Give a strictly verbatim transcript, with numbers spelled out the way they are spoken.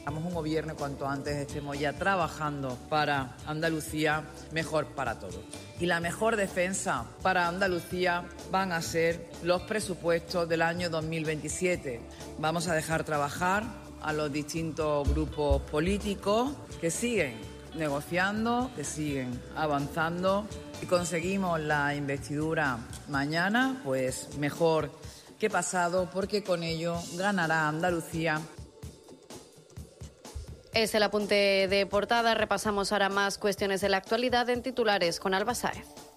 Hagamos un gobierno cuanto antes estemos ya trabajando para Andalucía, mejor para todos. Y la mejor defensa para Andalucía van a ser los presupuestos del año dos mil veintisiete. Vamos a dejar trabajar a los distintos grupos políticos que siguen negociando, que siguen avanzando. Si conseguimos la investidura mañana, pues mejor que pasado, porque con ello ganará Andalucía. Es el apunte de portada. Repasamos ahora más cuestiones de la actualidad en titulares con Alba Sáez.